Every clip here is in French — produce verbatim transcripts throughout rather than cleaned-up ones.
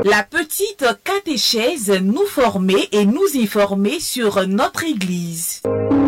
La petite catéchèse nous former et nous y former sur notre Église.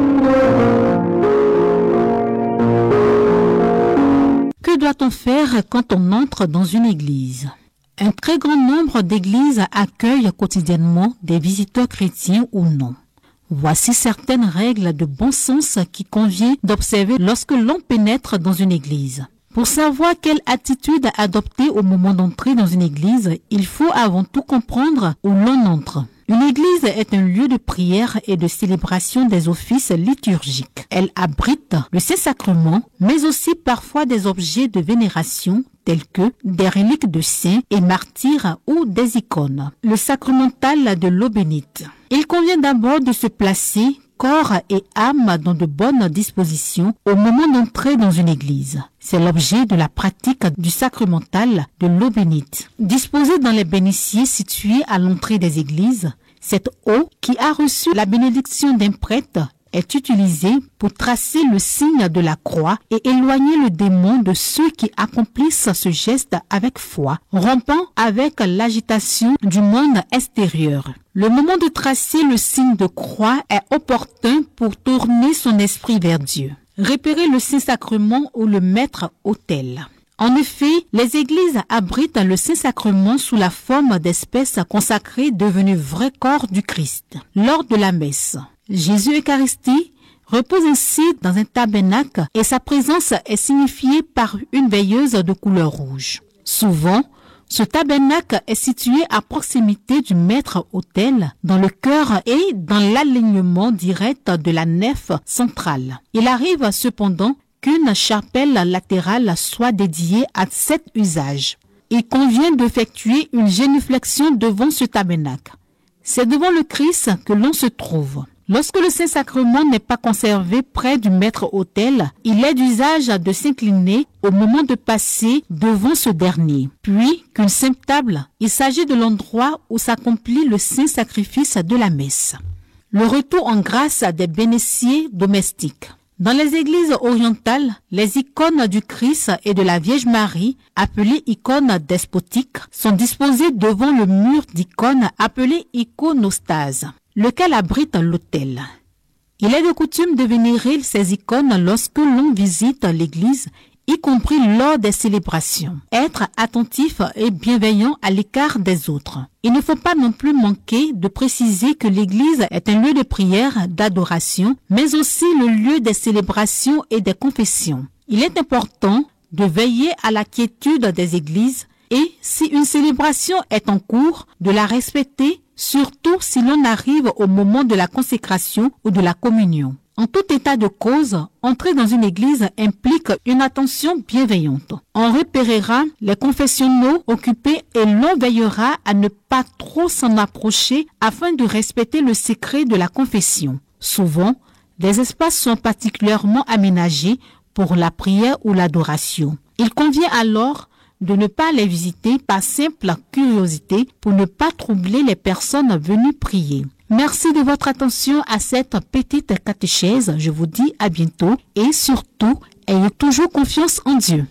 Que doit-on faire quand on entre dans une église? Un très grand nombre d'églises accueillent quotidiennement des visiteurs chrétiens ou non. Voici certaines règles de bon sens qui convient d'observer lorsque l'on pénètre dans une église. Pour savoir quelle attitude adopter au moment d'entrer dans une église, il faut avant tout comprendre où l'on entre. Une église est un lieu de prière et de célébration des offices liturgiques. Elle abrite le Saint-Sacrement, mais aussi parfois des objets de vénération tels que des reliques de saints et martyrs ou des icônes. Le sacramental de l'eau bénite. Il convient d'abord de se placer corps et âme dans de bonnes dispositions au moment d'entrer dans une église. C'est l'objet de la pratique du sacramental de l'eau bénite. Disposée dans les bénitiers situés à l'entrée des églises, cette eau qui a reçu la bénédiction d'un prêtre est utilisée pour tracer le signe de la croix et éloigner le démon de ceux qui accomplissent ce geste avec foi, rompant avec l'agitation du monde extérieur. Le moment de tracer le signe de croix est opportun pour tourner son esprit vers Dieu. Repérer le Saint-Sacrement ou le maître-autel. En effet, les églises abritent le Saint-Sacrement sous la forme d'espèces consacrées devenues vrais corps du Christ. Lors de la messe, Jésus Eucharistie repose ainsi dans un tabernacle et sa présence est signifiée par une veilleuse de couleur rouge. Souvent, ce tabernacle est situé à proximité du maître-autel, dans le chœur et dans l'alignement direct de la nef centrale. Il arrive cependant qu'une chapelle latérale soit dédiée à cet usage. Il convient d'effectuer une génuflexion devant ce tabernacle. C'est devant le Christ que l'on se trouve. Lorsque le Saint-Sacrement n'est pas conservé près du maître-autel, il est d'usage de s'incliner au moment de passer devant ce dernier. Puis qu'une sainte table, il s'agit de l'endroit où s'accomplit le saint sacrifice de la messe. Le retour en grâce des bénitiers domestiques. Dans les églises orientales, les icônes du Christ et de la Vierge Marie, appelées icônes despotiques, sont disposées devant le mur d'icônes appelé iconostase, lequel abrite l'autel. Il est de coutume de vénérer ces icônes lorsque l'on visite l'église, y compris lors des célébrations. Être attentif et bienveillant à l'écart des autres. Il ne faut pas non plus manquer de préciser que l'église est un lieu de prière, d'adoration, mais aussi le lieu des célébrations et des confessions. Il est important de veiller à la quiétude des églises et, si une célébration est en cours, de la respecter, surtout si l'on arrive au moment de la consécration ou de la communion. En tout état de cause, entrer dans une église implique une attention bienveillante. On repérera les confessionnaux occupés et l'on veillera à ne pas trop s'en approcher afin de respecter le secret de la confession. Souvent, des espaces sont particulièrement aménagés pour la prière ou l'adoration. Il convient alors de ne pas les visiter par simple curiosité pour ne pas troubler les personnes venues prier. Merci de votre attention à cette petite catéchèse. Je vous dis à bientôt et surtout, ayez toujours confiance en Dieu.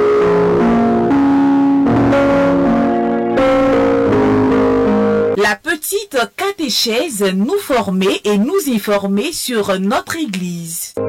La petite catéchèse nous former et nous y former sur notre Église.